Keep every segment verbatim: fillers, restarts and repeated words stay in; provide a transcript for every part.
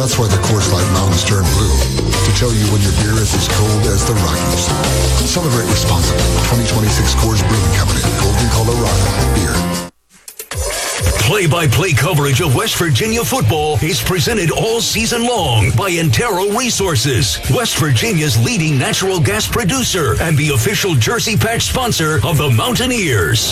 That's why the Coors Light Mountains turn blue, to tell you when your beer is as cold as the Rockies. Celebrate responsibly. twenty twenty-six Coors Brewing Company, Golden, Colorado. Beer. Play-by-play coverage of West Virginia football is presented all season long by Antero Resources, West Virginia's leading natural gas producer and the official jersey patch sponsor of the Mountaineers.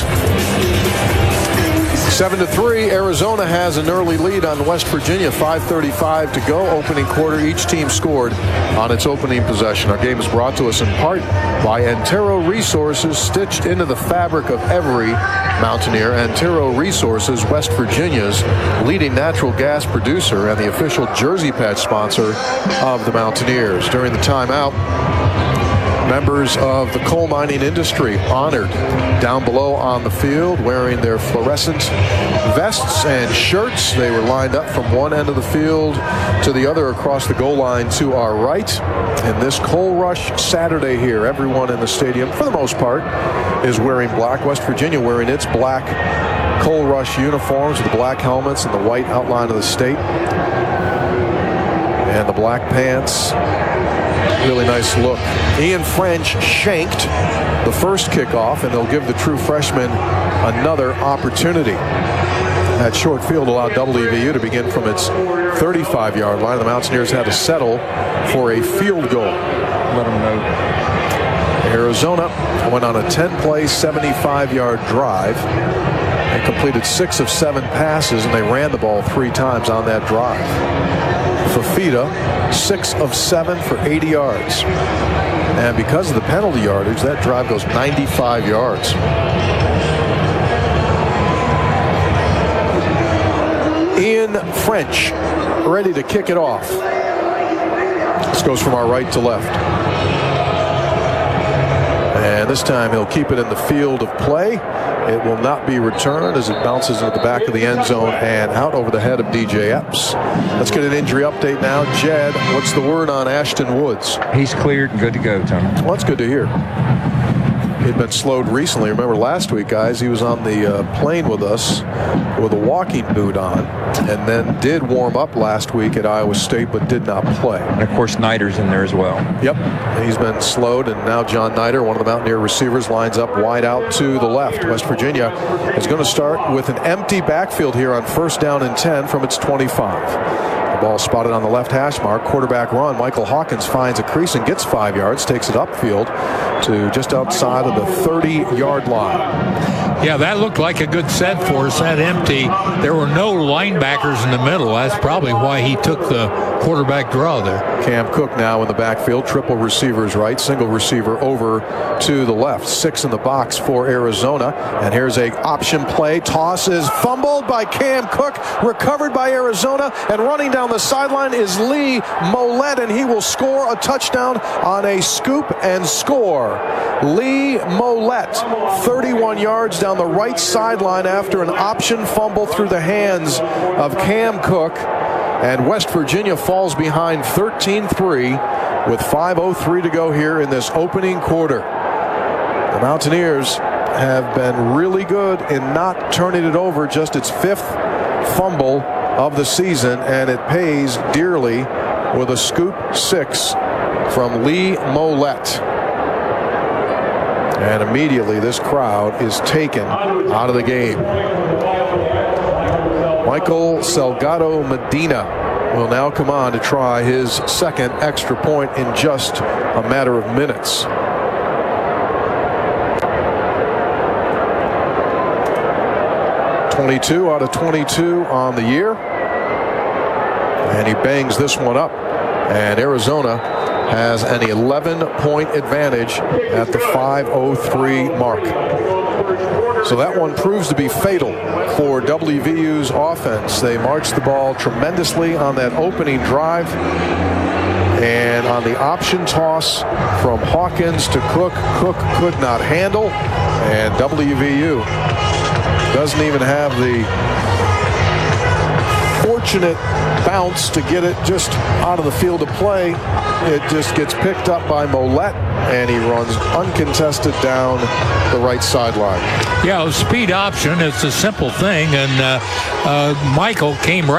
Seven to three, Arizona has an early lead on West Virginia. five thirty-five to go. Opening quarter, each team scored on its opening possession. Our game is brought to us in part by Antero Resources, stitched into the fabric of every Mountaineer. Antero Resources, West Virginia's leading natural gas producer and the official jersey patch sponsor of the Mountaineers. During the timeout, members of the coal mining industry honored down below on the field, wearing their fluorescent vests and shirts. They were lined up from one end of the field to the other across the goal line to our right. And this Coal Rush Saturday here, everyone in the stadium, for the most part, is wearing black. West Virginia wearing its black Coal Rush uniforms with the black helmets and the white outline of the state. And the black pants. Really nice look. Ian French shanked the first kickoff, and they'll give the true freshman another opportunity. That short field allowed W V U to begin from its thirty-five yard line. The Mountaineers had to settle for a field goal. Let them know. Arizona went on a ten play, seventy-five yard drive and completed six of seven passes, and they ran the ball three times on that drive. Fafita, six of seven for eighty yards. And because of the penalty yardage, that drive goes ninety-five yards. Ian French ready to kick it off. This goes from our right to left. And this time he'll keep it in the field of play. It will not be returned as it bounces into the back of the end zone and out over the head of D J Epps. Let's get an injury update now. Jed, what's the word on Ashton Woods? He's cleared and good to go, Tony. Well, that's good to hear. He'd been slowed recently. Remember last week, guys, he was on the uh, plane with us with a walking boot on, and then did warm up last week at Iowa State, but did not play. And of course, Snyder's in there as well. Yep, he's been slowed, and now John Snyder, one of the Mountaineer receivers, lines up wide out to the left. West Virginia is going to start with an empty backfield here on first down and ten from its twenty-five. The ball spotted on the left hash mark. Quarterback run. Michael Hawkins finds a crease and gets five yards, takes it upfield to just outside of the thirty yard line. Yeah, that looked like a good set for us, that empty. There were no linebackers in the middle. That's probably why he took the quarterback draw there. Cam Cook now in the backfield. Triple receivers right, single receiver over to the left. Six in the box for Arizona. And here's a option play. Toss is fumbled by Cam Cook, recovered by Arizona, and running down the sideline is Lee Mollett, and he will score a touchdown on a scoop and score. Lee Mollett, thirty-one yards down the right sideline after an option fumble through the hands of Cam Cook. And West Virginia falls behind thirteen three with five oh three to go here in this opening quarter. The Mountaineers have been really good in not turning it over, just its fifth fumble of the season, and it pays dearly with a scoop six from Lee Mollett. And immediately this crowd is taken out of the game. Michael Salgado Medina will now come on to try his second extra point in just a matter of minutes. twenty-two out of twenty-two on the year. And he bangs this one up. And Arizona has an eleven point advantage at the five oh three mark. So that one proves to be fatal for W V U's offense. They marched the ball tremendously on that opening drive. And on the option toss from Hawkins to Cook, Cook could not handle. And W V U doesn't even have the fortunate bounce to get it just out of the field of play. It just gets picked up by Mollett, and he runs uncontested down the right sideline. Yeah, speed option, it's a simple thing, and uh, uh, Michael came right